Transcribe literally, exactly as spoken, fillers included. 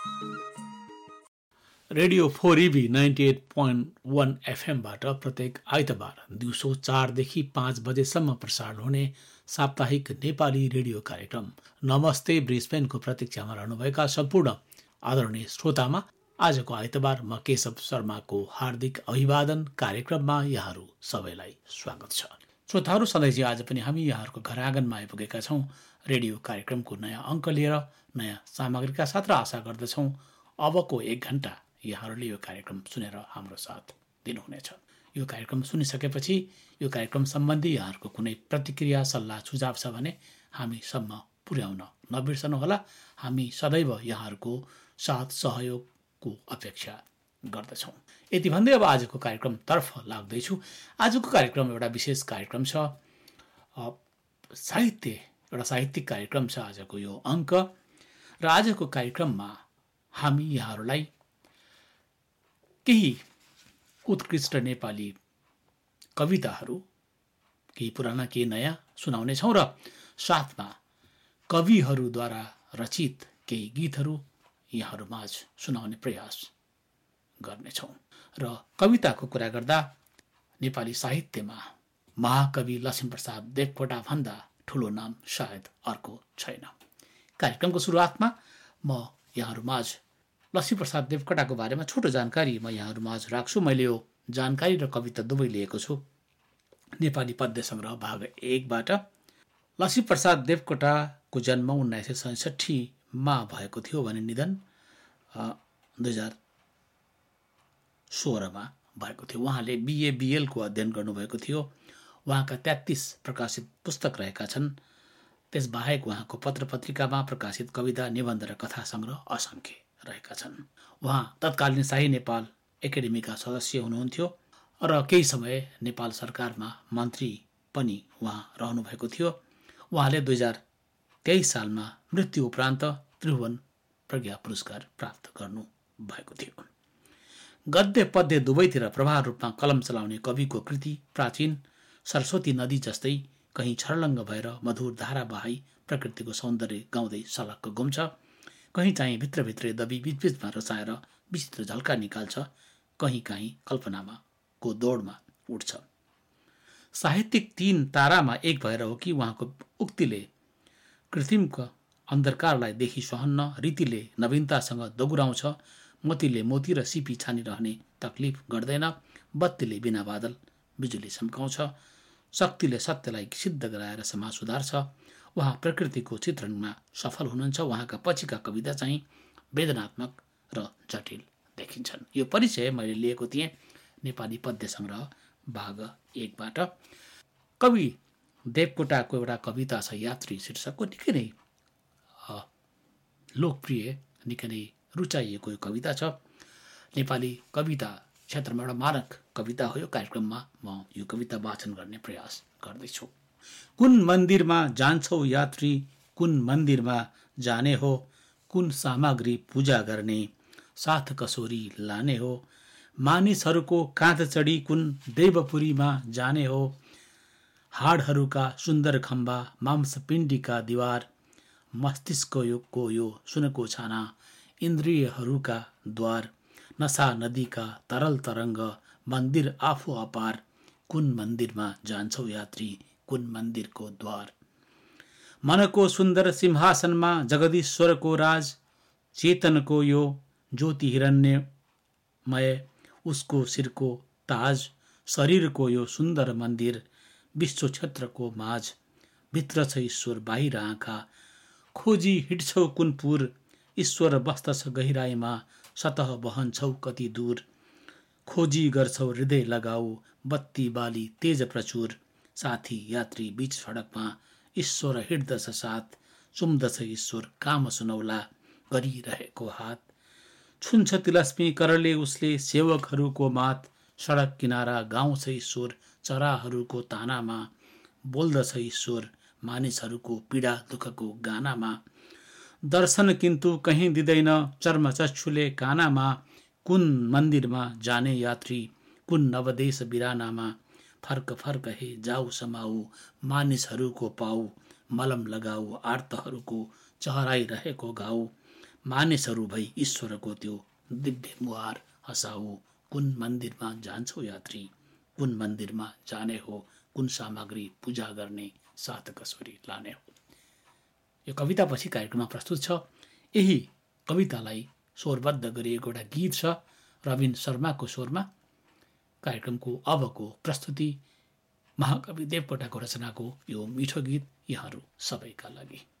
Radio four इबी ninety at point one एफएमबाट प्रत्येक आइतबार दिउँसो चारदेखि पाँच बजेसम्म प्रसारण हुने साप्ताहिक नेपाली रेडियो कार्यक्रम नमस्ते ब्रिस्बेनको प्रतीक्षामा रहनुभएका सम्पूर्ण आदरणीय श्रोतामा आजको आइतबार म केशव शर्माको हार्दिक अभिवादन। कार्यक्रममा यहाँहरू सबैलाई स्वागत छ। श्रोताहरू, सधैँ आज पनि हामी यहाँहरूको घर आँगनमा आइपुगेका छौँ रेडियो कार्यक्रमको नयाँ अङ्क लिएर, नयाँ सामग्रीका साथ, र आशा गर्दछौँ अबको एक घण्टा यहाँहरूले यो कार्यक्रम सुनेर हाम्रो साथ दिनुहुनेछ। यो कार्यक्रम सुनिसकेपछि यो कार्यक्रम सम्बन्धी यहाँहरूको कुनै प्रतिक्रिया, सल्लाह, सुझाव छ भने हामीसम्म पुर्याउन नबिर्सनुहोला। हामी सदैव यहाँहरूको साथ सहयोगको अपेक्षा गर्दछौँ। यति भन्दै अब आजको कार्यक्रमतर्फ लाग्दैछु। आजको कार्यक्रम एउटा विशेष कार्यक्रम छ, साहित्य एउटा साहित्यिक कार्यक्रम छ आजको यो अङ्क। र आजको कार्यक्रममा हामी यहाँहरूलाई केही उत्कृष्ट नेपाली कविताहरू, केही पुराना केही नयाँ सुनाउनेछौँ र साथमा कविहरूद्वारा रचित केही गीतहरू यहाँहरूमाझ सुनाउने प्रयास गर्नेछौँ। र कविताको कुरा गर्दा नेपाली साहित्यमा महाकवि लक्ष्मीप्रसाद देवकोटाभन्दा ठुलो नाम सायद अर्को छैन। कार्यक्रमको सुरुवातमा म यहाँहरूमाझ लक्ष्मीप्रसाद देवकोटाको बारेमा छोटो जानकारी म यहाँहरूमाझ राख्छु। मैले यो जानकारी र कविता दुवै लिएको छु नेपाली पद्य सङ्ग्रह भाग एकबाट। लक्ष्मीप्रसाद देवकोटाको जन्म उन्नाइस सय सैँसठीमा भएको थियो भने निधन दुई हजार सोह्रमा भएको थियो। उहाँले बिए बिएलको अध्ययन गर्नुभएको थियो। उहाँका तेत्तिस प्रकाशित पुस्तक रहेका छन्। त्यसबाहेक उहाँको पत्र पत्रिकामा प्रकाशित कविता, निबन्ध र कथा सङ्ग्रह असङ्ख्य रहेका छन्। उहाँ तत्कालीन शाही नेपाल एकाडेमीका सदस्य हुनुहुन्थ्यो र केही समय नेपाल सरकारमा मन्त्री पनि उहाँ रहनुभएको थियो। उहाँले दुई हजार तेइस सालमा मृत्यु उपरान्त त्रिभुवन प्रज्ञा पुरस्कार प्राप्त गर्नुभएको थियो। गद्य पद्य दुवैतिर प्रभाव रूपमा कलम चलाउने कविको कृति प्राचीन सरस्वती नदी जस्तै कहीँ छर्लङ्ग भएर मधुर धारा बहाई प्रकृतिको सौन्दर्य गाउँदै सलक्क घुम्छ, कहीँ चाहिँ भित्रभित्रै दबी बिचबिचमा रसाएर विचित्र झल्का निकाल्छ, कहीँ काहीँ कल्पनामा को दौडमा उठ्छ। साहित्यिक तीन तारामा एक भएर हो कि उहाँको उक्तिले कृत्रिमको अन्धकारलाई देखि सहन्न, रीतिले नवीनतासँग दगुराउँछ, मतिले मोती र सिपी छानिरहने तकलिफ गर्दैन, बत्तीले बिना बादल बिजुली सम्काउँछ, शक्तिले सत्यलाई सिद्ध गराएर समाज सुधार्छ। उहाँ प्रकृतिको चित्रणमा सफल हुनुहुन्छ। उहाँका पछिका कविता चाहिँ वेदनात्मक र जटिल देखिन्छन्। यो परिचय मैले लिएको थिएँ नेपाली पद्य सङ्ग्रह भाग एकबाट। कवि देवकोटाको एउटा कविता छ यात्री शीर्षकको, निकै नै लोकप्रिय, निकै नै रुचाइएको यो कविता छ। नेपाली कविता क्षेत्रमा एउटा मानक कविता हो। यो कार्यक्रममा म यो कविता वाचन गर्ने प्रयास गर्दैछु। कुन मन्दिरमा जान्छौ यात्री, कुन मन्दिरमा जाने हो, कुन सामग्री पूजा गर्ने, साथ कसोरी लाने हो, मानिसहरूको काँध चढी कुन देवपुरीमा जाने हो, हाडहरूका सुन्दर खम्बा, मांसपिण्डीका दिवार, मस्तिष्कको यो सुनको छाना, इन्द्रियहरूका द्वार, नशा नदीका तरल तरङ्ग, मन्दिर आफू अपार, कुन मन्दिरमा जान्छौ यात्री, कुन मन्दिरको द्वार। मनको सुन्दर सिंहासनमा जगदीश्वरको राज, चेतनको यो ज्योति हिरण्यमय, उसको शिरको ताज, शरीरको यो सुन्दर मन्दिर, विश्व क्षेत्रको माझ, भित्र छ ईश्वर बाहिर आँखा, खोजी हिँड्छौ कुनपुर, ईश्वर बस्दछ गहिराईमा, सतह बहन्छौ कति दूर, खोजी गर्छौ हृदय लगाऊ, बत्ती बाली तेज प्रचुर, साथी यात्री बीच सडकमा, ईश्वर हिँड्दछ साथ, चुम्दछ ईश्वर काम सुनौला गरिरहेको हात, छुन्छ तिलस्मी करले उसले सेवकहरूको मात, सडक किनारा गाउँछ ईश्वर चराहरूको तानामा, बोल्दछ ईश्वर मानिसहरूको पीडा दुःखको गानामा, दर्शन किन्तु कहीँ दिँदैन चर्मचक्षुले कानामा, कुन मन्दिरमा जाने यात्री, कुन नवदेश बिरानामा, फर्क फर्क हे जाऊ समाऊ, मानिसहरूको पाऊ, मलम लगाऊ आर्तहरूको चहराइरहेको घाउ, मानिसहरू भई ईश्वरको त्यो दिव्य मुहार हँसाऊ। कुन मन्दिरमा जान्छौ यात्री, कुन मन्दिरमा जाने हो, कुन सामग्री पूजा गर्ने सात कसुरी लाने हो। यो कविता पछि कार्यक्रममा प्रस्तुत छ। यही कवितालाई स्वरबद्ध गरिएको एउटा गीत छ रविन शर्माको स्वरमा। कार्यक्रमको अबको प्रस्तुति महाकवि देवकोटाको रचनाको यो मिठो गीत यहाँहरू सबैका लागि।